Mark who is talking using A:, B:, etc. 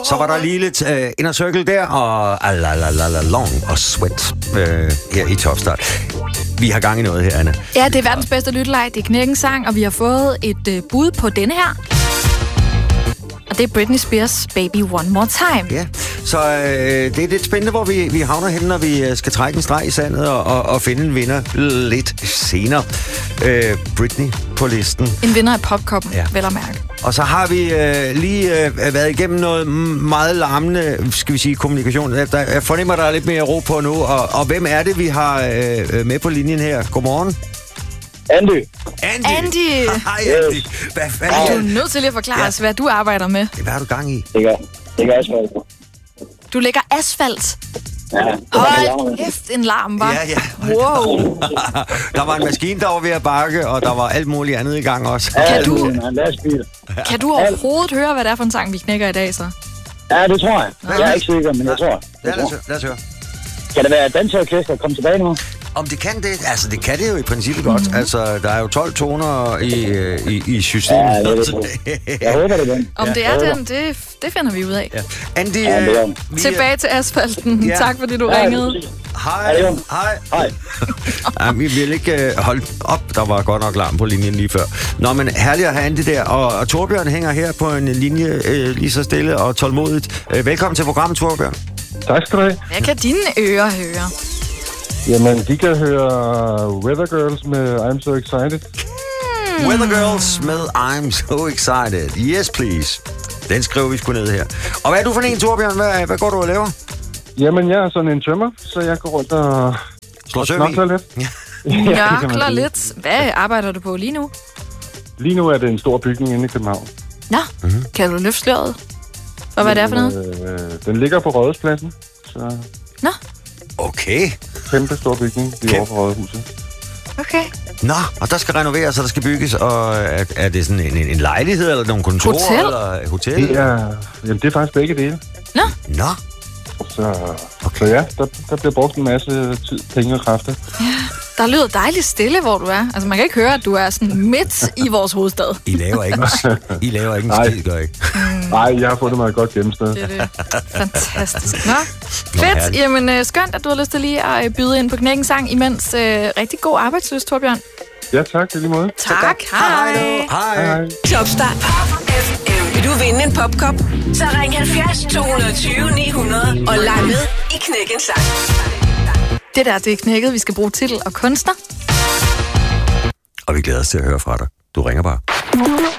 A: Så var der lige lidt Inner Circle der, og long og sweat her i Topstart. Vi har gang i noget her, Anna.
B: Ja, det er verdens bedste lytteleg. Det er Knækkens sang, og vi har fået et bud på denne her. Og det er Britney Spears' Baby One More Time.
A: Ja, så det er lidt spændende, hvor vi havner hen, når vi skal trække en streg i sandet og finde en vinder lidt senere. Britney på listen.
B: En vinder af Popkoppen, vel at mærke.
A: Og så har vi lige været igennem noget meget larmende, skal vi sige, kommunikation. Jeg fornemmer, der er lidt mere ro på nu. Og hvem er det, vi har med på linjen her? Godmorgen.
C: Andy.
A: Hej, Andy. Hvad fanden?
B: Du er nødt til lige at forklare os, hvad du arbejder med.
A: Hvad har du gang i?
C: Det gør asfalt.
B: Du lægger asfalt.
C: Ja.
B: Hold kæft, en larm, var.
A: Ja.
B: Wow.
A: Der var en maskine, der var ved at bakke, og der var alt muligt andet i gang også.
B: Kan du overhovedet høre, hvad det er for en sang, vi knækker i dag, så?
C: Ja, det tror jeg. Jeg er ikke sikker, men jeg tror.
A: Lad os høre.
C: Kan det være, at danseorkester kommer tilbage nu?
A: Om det kan det? Altså, det kan det jo i princippet godt. Altså, der er jo 12 toner i systemet.
C: Ja, det. Jeg håber det den.
B: Om det er den, det finder vi ud af.
A: Ja. Andy,
B: tilbage til asfalten. Ja. Tak, fordi du ringede.
A: Hej. Ja, vi vil ikke holde op. Der var godt nok larm på linjen lige før. Nå, men herligt at have Andy der. Og Torbjørn hænger her på en linje lige så stille og tålmodigt. Velkommen til programmet, Torbjørn.
D: Tak skal du have.
B: Hvad kan dine ører høre?
D: Jamen, de kan høre Weather Girls med I'm So Excited.
A: Weather Girls med I'm So Excited. Yes, please. Den skriver vi sgu ned her. Og hvad er du for en, Torbjørn? Hvad går du og laver?
D: Jamen, jeg er sådan en tømmer, så jeg går rundt og
A: snokler
D: lidt.
B: Nørkler lidt. Hvad arbejder du på lige nu?
D: Lige nu er det en stor bygning inde i København.
B: Nå, kan du løfte sløret? Og hvad er det for noget?
D: Den ligger på Rådhuspladsen. Så...
B: Nå.
A: Okay.
D: Kæmpe stor bygning lige over for Rådhuset.
B: Okay.
A: Nå, og der skal renoveres, og der skal bygges, og er det sådan en lejlighed, eller nogle kontorer?
B: Hotel?
A: Eller hotel?
D: Det er faktisk begge dele.
A: Nå.
D: Så ja, der bliver brugt en masse tid, penge og kræfter.
B: Ja, der lyder dejligt stille, hvor du er. Altså, man kan ikke høre, at du er sådan midt i vores hovedstad.
A: I laver ikke en skid, gør ikke?
D: Nej, jeg har fundet mig et godt gennemsted.
B: Det er det. Fantastisk. Nå, fedt. Jamen, skønt, at du har lyst til lige at byde ind på Knækkens sang, imens rigtig god arbejdslyst, Torbjørn.
D: Ja, tak. Det er lige måde.
B: Tak.
A: Hej.
E: Topstart. Vil du vinde en popkop? Så ring 70 220 900 og leg med i Knækkens sang.
B: Det er knækket. Vi skal bruge titel og kunstner.
A: Og vi glæder os til at høre fra dig. Du ringer bare.